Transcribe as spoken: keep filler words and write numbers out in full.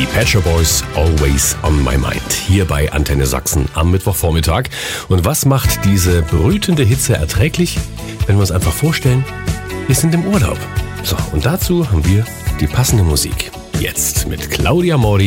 Die Pet Shop Boys, Always on My Mind. Hier bei Antenne Sachsen am Mittwochvormittag. Und was macht diese brütende Hitze erträglich? Wenn wir uns einfach vorstellen, wir sind im Urlaub. So, und dazu haben wir die passende Musik. Jetzt mit Claudia Mordi.